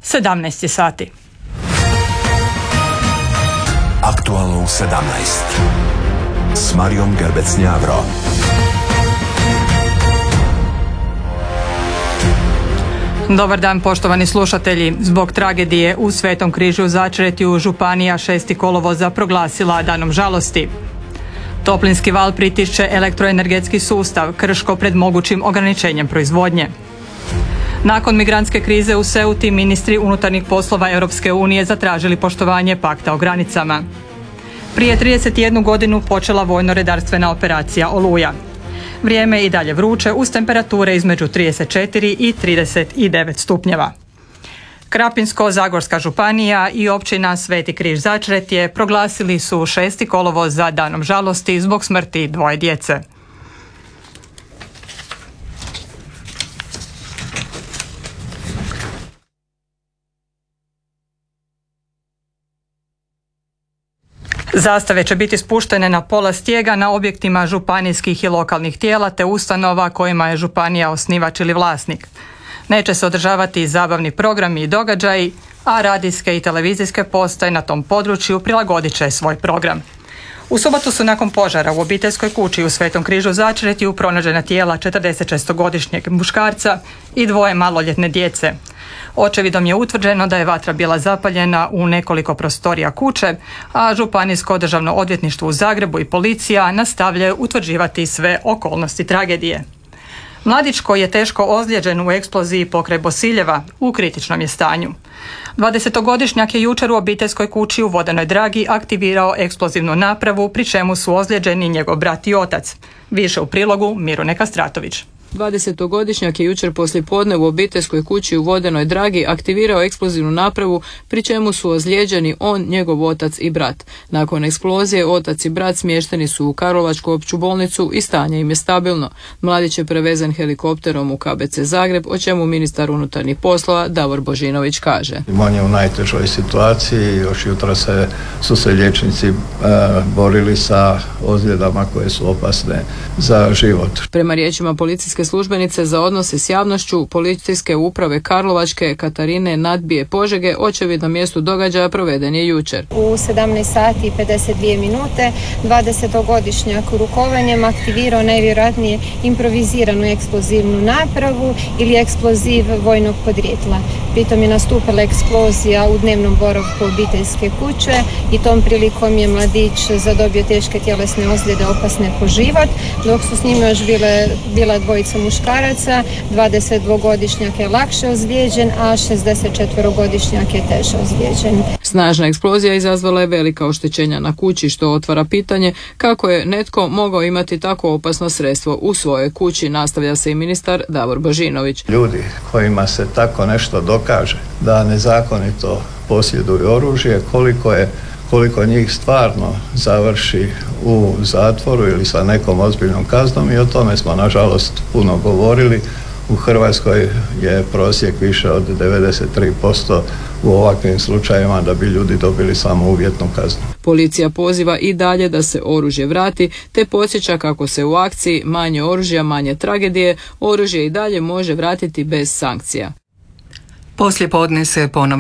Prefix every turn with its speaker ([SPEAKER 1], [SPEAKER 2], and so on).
[SPEAKER 1] 17 sati.
[SPEAKER 2] Aktualno u 17 s Marijom Gerbec-Njavro.
[SPEAKER 1] Dobar dan, poštovani slušatelji. Zbog tragedije u Svetom križu u Začretju županija 6. kolovoza proglasila danom žalosti. Toplinski val pritišće elektroenergetski sustav, Krško pred mogućim ograničenjem proizvodnje. Nakon migrantske krize u Ceuti ministri unutarnjih poslova Europske unije zatražili poštovanje pakta o granicama. Prije 31 godinu počela vojno-redarstvena operacija Oluja. Vrijeme je i dalje vruće uz temperature između 34 i 39 stupnjeva. Krapinsko-zagorska županija i općina Sveti križ Začretje proglasili su 6. kolovoz za danom žalosti zbog smrti 2 djece. Zastave će biti spuštene na pola stijega na objektima županijskih i lokalnih tijela te ustanova kojima je županija osnivač ili vlasnik. Neće se održavati zabavni programi i događaji, a radijske i televizijske postaje na tom području prilagodit će svoj program. U subotu su nakon požara u obiteljskoj kući u Svetom križu Začretju pronađena tijela 46-godišnjeg muškarca i 2 maloljetne djece. Očevidom je utvrđeno da je vatra bila zapaljena u nekoliko prostorija kuće, a Županijsko državno odvjetništvo u Zagrebu i policija nastavljaju utvrđivati sve okolnosti tragedije. Mladić koji je teško ozlijeđen u eksploziji pokraj Bosiljeva u kritičnom je stanju. 20-godišnjak je jučer u obiteljskoj kući u Vodenoj Dragi aktivirao eksplozivnu napravu, pri čemu su ozlijeđeni njegov brat i otac. Više u prilogu Mirune Kastratović.
[SPEAKER 3] 20-godišnjak je jučer poslijepodne u obiteljskoj kući u Vodenoj Dragi aktivirao eksplozivnu napravu, pri čemu su ozlijeđeni on, njegov otac i brat. Nakon eksplozije otac i brat smješteni su u Karlovačku opću bolnicu i stanje im je stabilno. Mladić je prevezen helikopterom u KBC Zagreb, o čemu ministar unutarnjih poslova Davor Božinović kaže.
[SPEAKER 4] On je u najtežoj situaciji, još jutro su se liječnici borili sa ozljedama koje su opasne za život.
[SPEAKER 3] Prema riječima policijske službenice za odnose s javnošću Policijske uprave Karlovačke Katarine Nadbije Požege, očevid na mjestu događaja proveden je jučer.
[SPEAKER 5] U 17 sati i 52 minute 20-godišnjak rukovanjem aktivirao najvjerojatnije improviziranu eksplozivnu napravu ili eksploziv vojnog podrijetla. Pritom je nastupila eksplozija u dnevnom boravku obiteljske kuće i tom prilikom je mladić zadobio teške tjelesne ozljede opasne po život, dok su s njima još bila 2 muškaraca, 22-godišnjak je lakše ozlijeđen, a 64-godišnjak je teže ozlijeđen.
[SPEAKER 3] Snažna eksplozija izazvala je velika oštećenja na kući, što otvara pitanje kako je netko mogao imati tako opasno sredstvo u svojoj kući, nastavlja se i ministar Davor Božinović.
[SPEAKER 4] Ljudi kojima se tako nešto dokaže da nezakonito posjeduju oružje, koliko njih stvarno završi u zatvoru ili sa nekom ozbiljnom kaznom, i o tome smo nažalost puno govorili. U Hrvatskoj je prosjek više od 93% u ovakvim slučajevima da bi ljudi dobili samo uvjetnu kaznu.
[SPEAKER 3] Policija poziva i dalje da se oružje vrati, te podsjeća kako se u akciji manje oružja, manje tragedije, oružje i dalje može vratiti bez sankcija.
[SPEAKER 1] Poslijepodne se ponovno